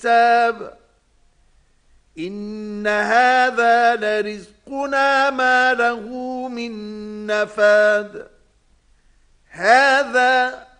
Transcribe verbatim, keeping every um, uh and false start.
حساب إن هذا لرزقنا ما له من نفاد هذا